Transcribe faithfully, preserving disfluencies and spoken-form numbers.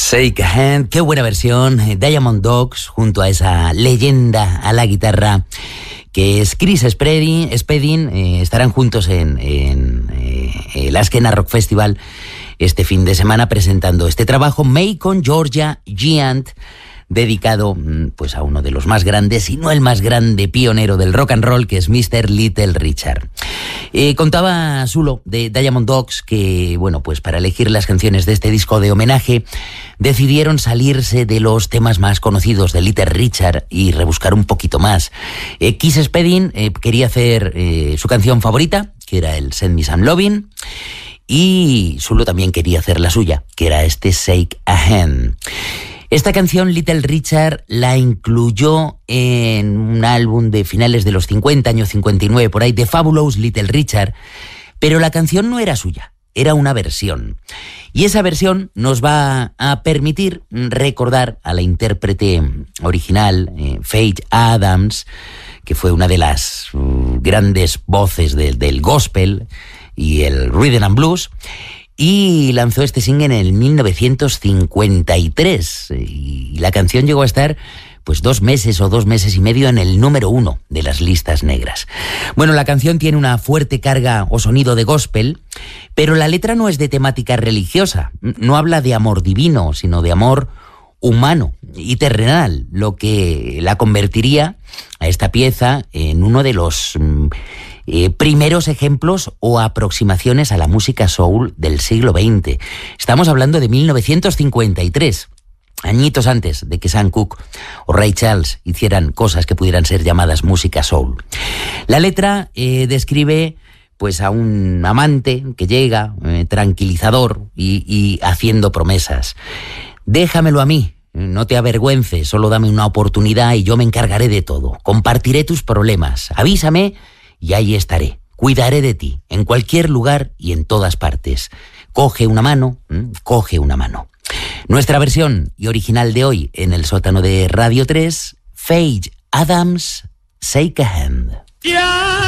Shake a Hand, qué buena versión. Diamond Dogs junto a esa leyenda a la guitarra que es Chris Spedding, Spedding eh, estarán juntos en, en eh, el Askena Rock Festival este fin de semana presentando este trabajo Macon Georgia Giant, dedicado pues a uno de los más grandes, y no el más grande pionero del rock and roll, que es mister Little Richard. Eh, contaba Zulo de Diamond Dogs que, bueno, pues para elegir las canciones de este disco de homenaje decidieron salirse de los temas más conocidos de Little Richard y rebuscar un poquito más. Eh, Chris Spedding eh, quería hacer eh, su canción favorita, que era el Send Me Some Lovin', y Zulo también quería hacer la suya, que era este Shake a Hand. Esta canción Little Richard la incluyó en un álbum de finales de los cincuenta, año cincuenta y nueve, por ahí, The Fabulous Little Richard, pero la canción no era suya, era una versión. Y esa versión nos va a permitir recordar a la intérprete original, eh, Faith Adams, que fue una de las uh, grandes voces de, del gospel y el rhythm and blues, y lanzó este single en el mil novecientos cincuenta y tres, y la canción llegó a estar pues dos meses o dos meses y medio en el número uno de las listas negras. Bueno, la canción tiene una fuerte carga o sonido de gospel, pero la letra no es de temática religiosa, no habla de amor divino, sino de amor humano y terrenal, lo que la convertiría a esta pieza en uno de los Eh, primeros ejemplos o aproximaciones a la música soul del siglo veinte. Estamos hablando de mil novecientos cincuenta y tres, añitos antes de que Sam Cooke o Ray Charles hicieran cosas que pudieran ser llamadas música soul. La letra eh, describe pues a un amante que llega eh, tranquilizador y, y haciendo promesas. Déjamelo a mí, no te avergüences, solo dame una oportunidad y yo me encargaré de todo. Compartiré tus problemas, avísame y ahí estaré. Cuidaré de ti, en cualquier lugar y en todas partes. Coge una mano, coge una mano. Nuestra versión y original de hoy en el sótano de Radio tres, Faith Adams, Shake a Hand. Yeah.